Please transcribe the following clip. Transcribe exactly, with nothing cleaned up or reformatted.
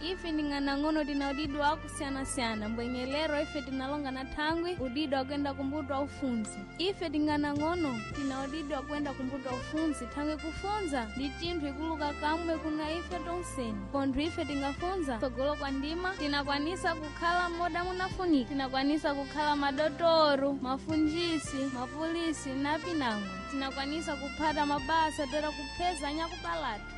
ife nding'anang'ono tina udido akusiyana-siyana mbwenyelero ife tinalonga na thangwi udido akwenda kumbuto wa ufunzi. Ife ting'anang'ono tina udido akwenda kumbuto wa ufunzi thangwi kufunza ndi chinthu ikuluka kamwe kuna ife tonseni. Pontho ife tingafunza tsogolo kwa ndima tinakwanisa kukhala moda munafunika, tinakwanisa kukhala madotoro, mafunjisi, mapulisi na pinang'o, tinakwanisa kuphata mabasa tora kupeza nyakupalatu.